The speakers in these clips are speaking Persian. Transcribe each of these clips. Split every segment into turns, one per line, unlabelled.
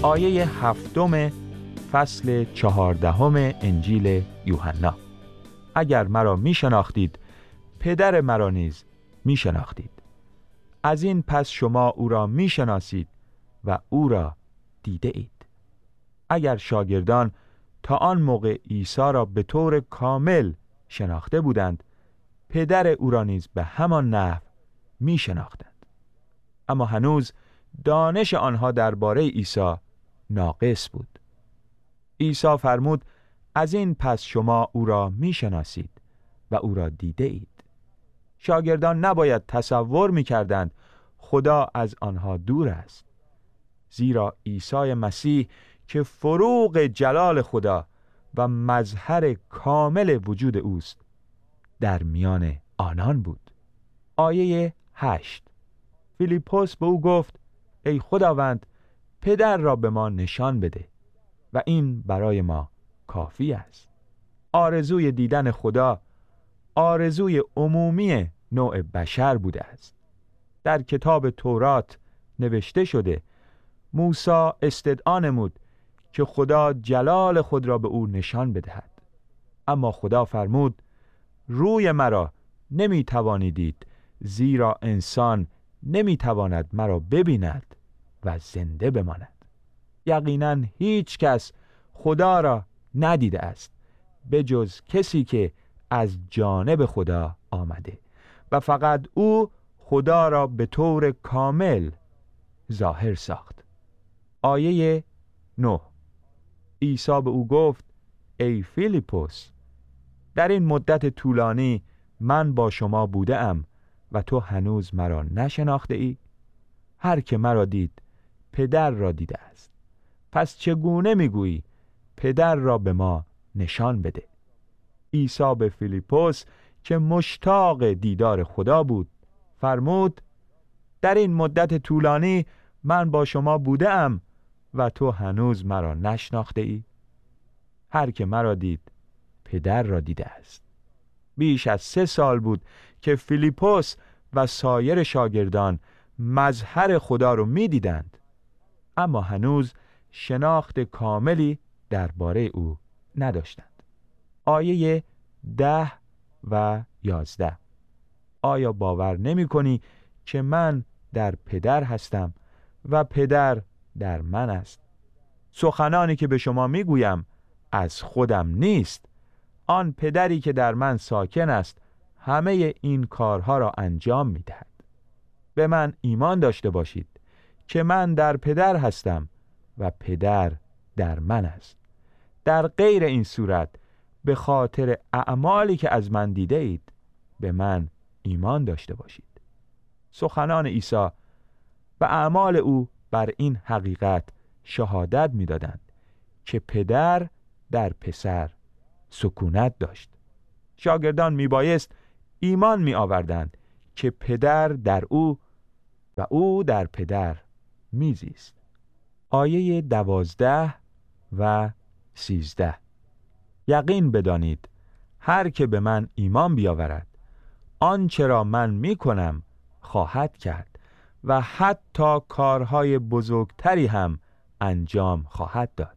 آیه 7 فصل 14 انجیل یوحنا. اگر مرا می شناختید پدر مرا نیز می شناختید. از این پس شما او را می شناسید و او را دیده اید. اگر شاگردان تا آن موقع عیسی را به طور کامل شناخته بودند، پدر او را نیز به همان نحو می شناختند. اما هنوز دانش آنها درباره عیسی ناقص بود. عیسی فرمود از این پس شما او را می شناسید و او را دیده اید. شاگردان نباید تصور می کردند خدا از آنها دور است، زیرا عیسی مسیح که فروغ جلال خدا و مظهر کامل وجود اوست در میان آنان بود. آیه 8. فیلیپوس به او گفت ای خداوند، پدر را به ما نشان بده و این برای ما کافی است. آرزوی دیدن خدا آرزوی عمومی نوع بشر بوده است. در کتاب تورات نوشته شده موسی استدعا نمود که خدا جلال خود را به او نشان بدهد، اما خدا فرمود روی مرا نمی توانید دید، زیرا انسان نمی تواند مرا ببیند و زنده بماند. یقینا هیچ کس خدا را ندیده است به جز کسی که از جانب خدا آمده و فقط او خدا را به طور کامل ظاهر ساخت. آیه 9. عیسی به او گفت ای فیلیپوس، در این مدت طولانی من با شما بوده ام و تو هنوز مرا نشناخته ای؟ هر که مرا دید پدر را دیده است. پس چگونه میگویی پدر را به ما نشان بده؟ عیسی به فیلیپوس که مشتاق دیدار خدا بود فرمود در این مدت طولانی من با شما بوده ام و تو هنوز مرا نشناخته ای؟ هر که مرا دید پدر را دیده است. بیش از 3 سال بود که فیلیپوس و سایر شاگردان مظهر خدا رو می دیدند، اما هنوز شناخت کاملی درباره او نداشتند. آیه 10 و 11. آیا باور نمی کنی که من در پدر هستم و پدر در من است؟ سخنانی که به شما می گویم از خودم نیست، آن پدری که در من ساکن است همه این کارها را انجام می دهد. به من ایمان داشته باشید که من در پدر هستم و پدر در من است. در غیر این صورت به خاطر اعمالی که از من دیده اید به من ایمان داشته باشید. سخنان عیسی و اعمال او بر این حقیقت شهادت می دادند که پدر در پسر سکونت داشت. شاگردان می بایست ایمان می آوردند که پدر در او و او در پدر می زیست. آیه 12 و 13. یقین بدانید هر که به من ایمان بیاورد آنچه را من می کنم خواهد کرد و حتی کارهای بزرگتری هم انجام خواهد داد،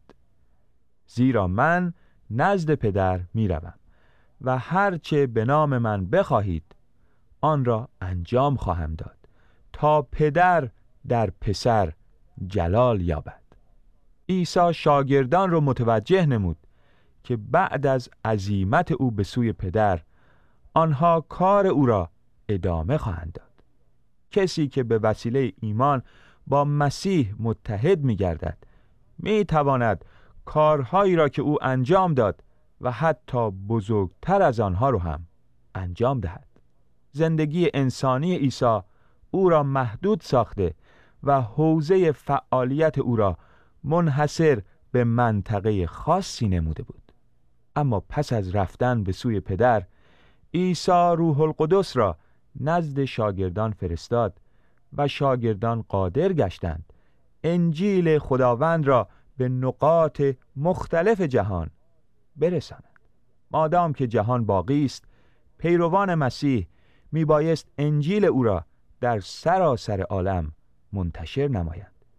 زیرا من نزد پدر می روم و هرچه به نام من بخواهید آن را انجام خواهم داد تا پدر در پسر جلال یابد. عیسی شاگردان را متوجه نمود که بعد از عزیمت او به سوی پدر آنها کار او را ادامه خواهند داد. کسی که به وسیله ایمان با مسیح متحد می گردد می تواند کارهایی را که او انجام داد و حتی بزرگتر از آنها رو هم انجام دهد. زندگی انسانی عیسی او را محدود ساخته و حوزه فعالیت او را منحصر به منطقه خاصی نموده بود. اما پس از رفتن به سوی پدر، عیسی روح القدس را نزد شاگردان فرستاد و شاگردان قادر گشتند انجیل خداوند را به نقاط مختلف جهان برسانند. مادام که جهان باقی است، پیروان مسیح می بایست انجیل او را در سراسر عالم منتشر نمایند.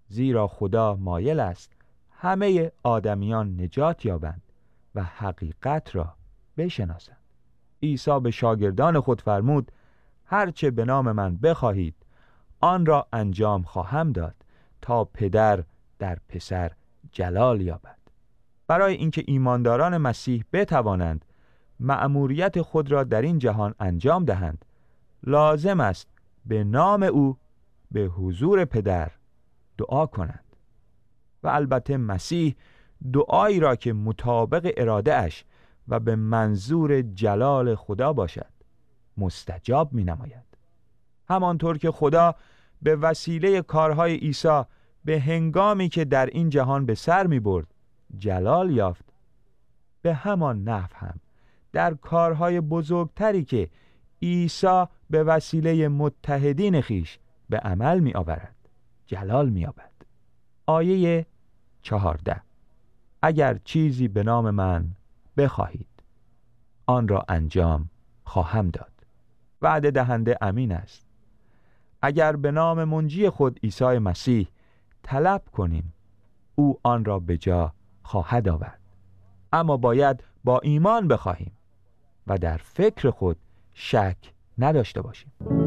زیرا خدا مایل است همه آدمیان نجات یابند و حقیقت را بشناسند. عیسی به شاگردان خود فرمود هر چه به نام من بخواهید آن را انجام خواهم داد تا پدر در پسر جلال یابد. برای اینکه ایمانداران مسیح بتوانند مأموریت خود را در این جهان انجام دهند، لازم است به نام او به حضور پدر دعا کنند و البته مسیح دعایی را که مطابق اراده اش و به منظور جلال خدا باشد مستجاب می نماید. همانطور که خدا به وسیله کارهای عیسی به هنگامی که در این جهان به سر می برد جلال یافت، به همان نحو هم در کارهای بزرگتری که عیسی به وسیله متحدین خیش به عمل می آورد جلال می یابد. آیه 14: اگر چیزی به نام من بخواهید آن را انجام خواهم داد. وعده دهنده امین است. اگر به نام منجی خود عیسی مسیح طلب کنیم او آن را به جا خواهد آورد، اما باید با ایمان بخواهیم و در فکر خود شک نداشته باشیم.